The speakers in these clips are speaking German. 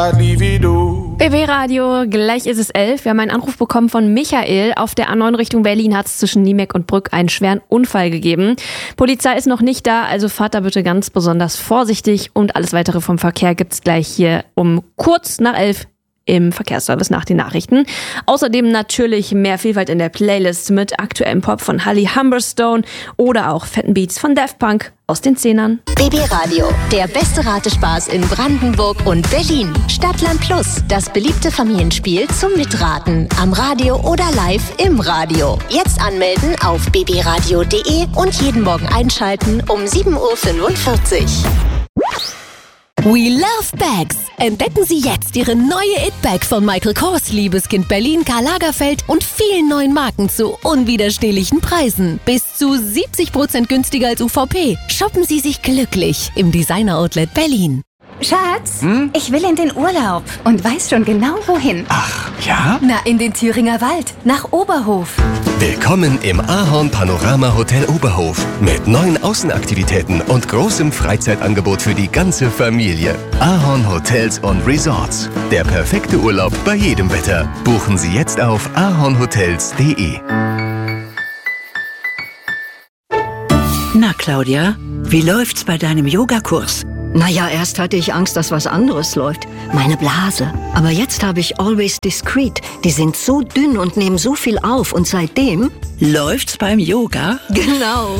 BB Radio, gleich ist es 11. Wir haben einen Anruf bekommen von Michael. Auf der A9 Richtung Berlin hat es zwischen Niemek und Brück einen schweren Unfall gegeben. Polizei ist noch nicht da, also fahrt da bitte ganz besonders vorsichtig. Und alles weitere vom Verkehr gibt's gleich hier um kurz nach 11 im Verkehrsservice nach den Nachrichten. Außerdem natürlich mehr Vielfalt in der Playlist mit aktuellem Pop von Holly Humberstone oder auch fetten Beats von Daft Punk aus den 10ern. BB Radio, der beste Ratespaß in Brandenburg und Berlin. Stadtland Plus, das beliebte Familienspiel zum Mitraten. Am Radio oder live im Radio. Jetzt anmelden auf bbradio.de und jeden Morgen einschalten um 7.45 Uhr. We love bags. Entdecken Sie jetzt Ihre neue It-Bag von Michael Kors, Liebeskind Berlin, Karl Lagerfeld und vielen neuen Marken zu unwiderstehlichen Preisen. Bis zu 70% günstiger als UVP. Shoppen Sie sich glücklich im Designer Outlet Berlin. Schatz, ich will in den Urlaub und weiß schon genau wohin. Ach, ja? Na, in den Thüringer Wald, nach Oberhof. Willkommen im Ahorn Panorama Hotel Oberhof mit neuen Außenaktivitäten und großem Freizeitangebot für die ganze Familie. Ahorn Hotels und Resorts. Der perfekte Urlaub bei jedem Wetter. Buchen Sie jetzt auf ahornhotels.de. Na, Claudia, wie läuft's bei deinem Yogakurs? Naja, erst hatte ich Angst, dass was anderes läuft. Meine Blase. Aber jetzt habe ich Always Discreet. Die sind so dünn und nehmen so viel auf. Und seitdem... Läuft's beim Yoga? Genau.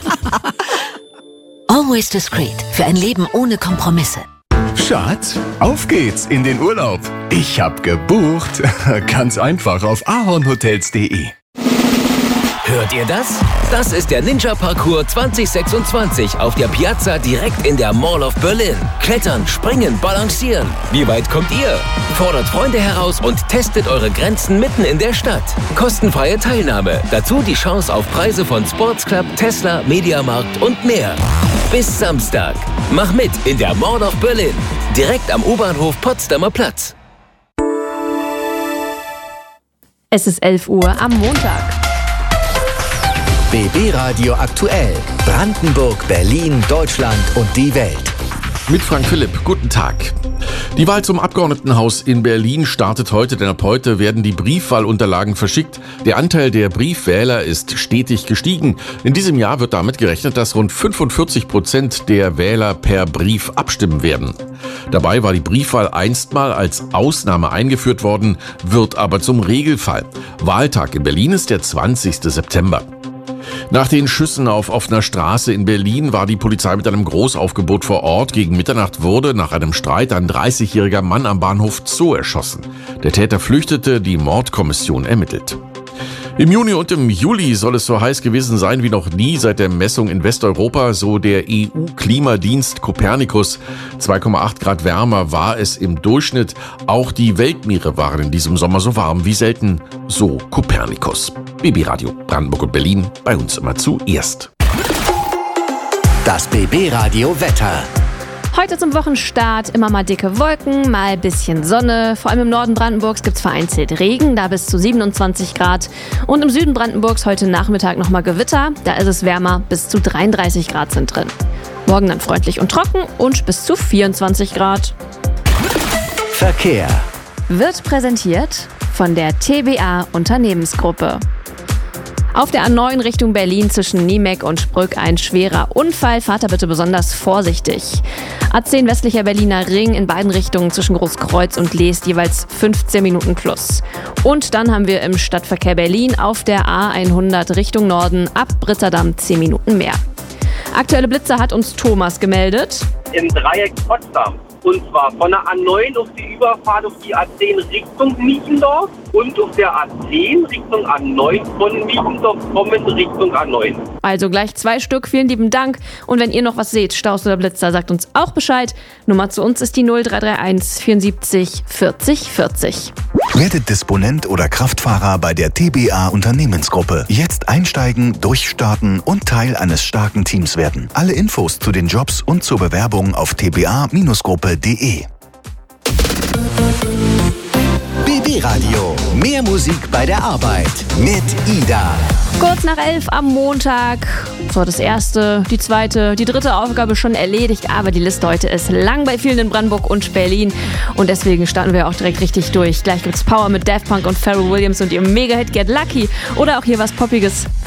Always Discreet. Für ein Leben ohne Kompromisse. Schatz, auf geht's in den Urlaub. Ich hab gebucht. Ganz einfach auf ahornhotels.de. Hört ihr das? Das ist der Ninja Parcours 2026 auf der Piazza direkt in der Mall of Berlin. Klettern, springen, balancieren. Wie weit kommt ihr? Fordert Freunde heraus und testet eure Grenzen mitten in der Stadt. Kostenfreie Teilnahme. Dazu die Chance auf Preise von Sports Club, Tesla, Mediamarkt und mehr. Bis Samstag. Mach mit in der Mall of Berlin. Direkt am U-Bahnhof Potsdamer Platz. Es ist 11 Uhr am Montag. BB Radio aktuell. Brandenburg, Berlin, Deutschland und die Welt. Mit Frank Philipp, guten Tag. Die Wahl zum Abgeordnetenhaus in Berlin startet heute, denn ab heute werden die Briefwahlunterlagen verschickt. Der Anteil der Briefwähler ist stetig gestiegen. In diesem Jahr wird damit gerechnet, dass rund 45% der Wähler per Brief abstimmen werden. Dabei war die Briefwahl einstmal als Ausnahme eingeführt worden, wird aber zum Regelfall. Wahltag in Berlin ist der 20. September. Nach den Schüssen auf offener Straße in Berlin war die Polizei mit einem Großaufgebot vor Ort. Gegen Mitternacht wurde nach einem Streit ein 30-jähriger Mann am Bahnhof Zoo erschossen. Der Täter flüchtete, die Mordkommission ermittelt. Im Juni und im Juli soll es so heiß gewesen sein wie noch nie seit der Messung in Westeuropa, so der EU-Klimadienst Copernicus. 2,8 Grad wärmer war es im Durchschnitt. Auch die Weltmeere waren in diesem Sommer so warm wie selten, so Copernicus. BB Radio Brandenburg und Berlin, bei uns immer zuerst. Das BB Radio Wetter. Heute zum Wochenstart immer mal dicke Wolken, mal bisschen Sonne. Vor allem im Norden Brandenburgs gibt's vereinzelt Regen, da bis zu 27 Grad. Und im Süden Brandenburgs heute Nachmittag nochmal Gewitter, da ist es wärmer, bis zu 33 Grad sind drin. Morgen dann freundlich und trocken und bis zu 24 Grad. Verkehr. Wird präsentiert von der TBA Unternehmensgruppe. Auf der A9 Richtung Berlin zwischen Niemek und Brück ein schwerer Unfall. Fahrt da bitte besonders vorsichtig. A10 westlicher Berliner Ring in beiden Richtungen zwischen Großkreuz und Leest jeweils 15 Minuten plus. Und dann haben wir im Stadtverkehr Berlin auf der A100 Richtung Norden ab Britzerdamm 10 Minuten mehr. Aktuelle Blitzer hat uns Thomas gemeldet. Im Dreieck Potsdam. Und zwar von der A9 auf die Überfahrt auf die A10 Richtung Miechendorf und auf der A10 Richtung A9 von Miechendorf kommen Richtung A9. Also gleich 2 Stück, vielen lieben Dank. Und wenn ihr noch was seht, Staus oder Blitzer, sagt uns auch Bescheid. Nummer zu uns ist die 0331 74 40 40. Werdet Disponent oder Kraftfahrer bei der TBA Unternehmensgruppe. Jetzt einsteigen, durchstarten und Teil eines starken Teams werden. Alle Infos zu den Jobs und zur Bewerbung auf tba-gruppe.de. BB D-Radio. Mehr Musik bei der Arbeit mit Ida. Kurz nach 11 am Montag. So, das erste, die zweite, die dritte Aufgabe schon erledigt. Aber die Liste heute ist lang bei vielen in Brandenburg und Berlin. Und deswegen starten wir auch direkt richtig durch. Gleich gibt's Power mit Daft Punk und Pharrell Williams und ihrem Mega-Hit Get Lucky. Oder auch hier was Poppiges